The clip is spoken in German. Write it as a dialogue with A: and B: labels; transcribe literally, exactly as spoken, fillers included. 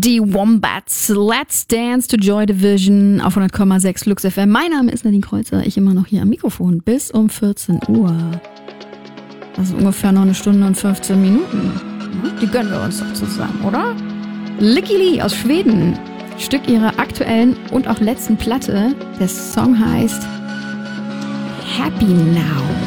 A: Die Wombats, Let's Dance to Joy Division auf hundert Komma sechs Lux F M. Mein Name ist Nadine Kreuzer, ich immer noch hier am Mikrofon bis um vierzehn Uhr. Das ist ungefähr noch eine Stunde und fünfzehn Minuten. Die gönnen wir uns doch zusammen, oder? Lykke Li aus Schweden, Stück ihrer aktuellen und auch letzten Platte. Der Song heißt Happy Now.